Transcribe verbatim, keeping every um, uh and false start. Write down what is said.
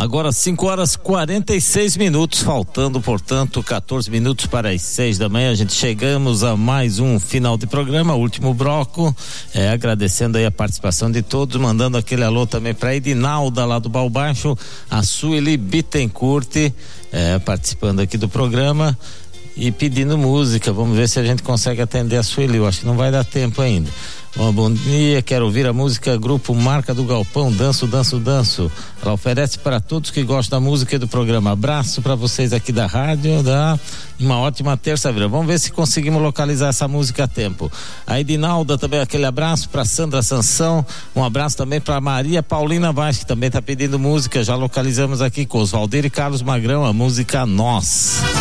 Agora cinco horas e quarenta e seis minutos, faltando, portanto, quatorze minutos para as seis da manhã. A gente chegamos a mais um final de programa, último bloco, é, agradecendo aí a participação de todos, mandando aquele alô também para a Edinalda lá do Baú Baixo, a Sueli Bittencourt, é, participando aqui do programa e pedindo música. Vamos ver se a gente consegue atender a Sueli. Eu acho que não vai dar tempo ainda. Bom, bom dia, quero ouvir a música Grupo Marca do Galpão, Danço, Danço, Danço. Ela oferece para todos que gostam da música e do programa. Abraço para vocês aqui da rádio, da uma ótima terça-feira. Vamos ver se conseguimos localizar essa música a tempo. A Edinalda também, aquele abraço para Sandra Sansão, um abraço também para Maria Paulina Vaz, que também está pedindo música. Já localizamos aqui com Oswaldir e Carlos Magrão, a música Nós.